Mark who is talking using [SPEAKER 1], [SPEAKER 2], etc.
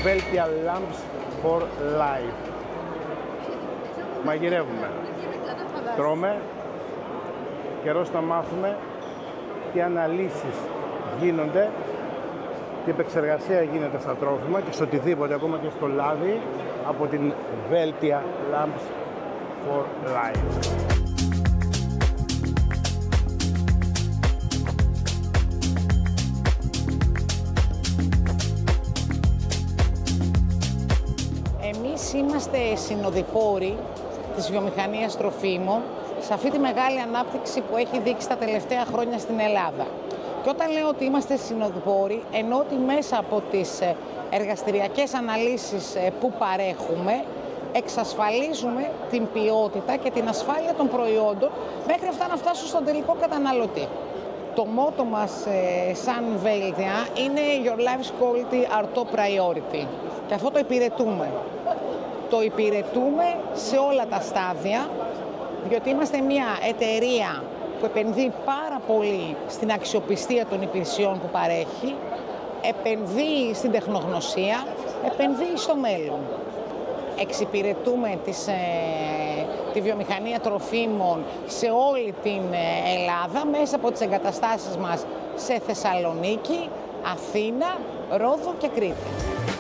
[SPEAKER 1] Veltia Lamps for Life. Μαγειρεύουμε, τρώμε, καιρός να μάθουμε τι αναλύσεις γίνονται, τι επεξεργασία γίνεται στα τρόφιμα και στο οτιδήποτε, ακόμα και στο λάδι, από την Veltia Lamps for Life.
[SPEAKER 2] Εμείς είμαστε συνοδοιπόροι της βιομηχανίας τροφίμων σε αυτή τη μεγάλη ανάπτυξη που έχει δείξει τα τελευταία χρόνια στην Ελλάδα. Και όταν λέω ότι είμαστε συνοδοιπόροι, εννοώ ότι μέσα από τις εργαστηριακές αναλύσεις που παρέχουμε, εξασφαλίζουμε την ποιότητα και την ασφάλεια των προϊόντων μέχρι αυτά να φτάσουν στον τελικό καταναλωτή. Το μότο μας σαν Veltia είναι Your life's quality our top priority. Και αυτό το υπηρετούμε. Το υπηρετούμε σε όλα τα στάδια, διότι είμαστε μια εταιρεία που επενδύει πάρα πολύ στην αξιοπιστία των υπηρεσιών που παρέχει, επενδύει στην τεχνογνωσία, επενδύει στο μέλλον. Εξυπηρετούμε τη βιομηχανία τροφίμων σε όλη την Ελλάδα μέσα από τις εγκαταστάσεις μας σε Θεσσαλονίκη, Αθήνα, Ρόδο και Κρήτη.